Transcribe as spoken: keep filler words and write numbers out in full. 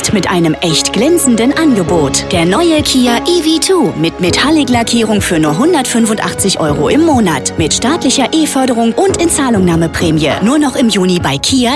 Jetzt mit einem echt glänzenden Angebot. Der neue Kia E V zwei mit Metallic-Lackierung für nur hundertfünfundachtzig Euro im Monat. Mit staatlicher E-Förderung und Inzahlungnahmeprämie. Nur noch im Juni bei Kia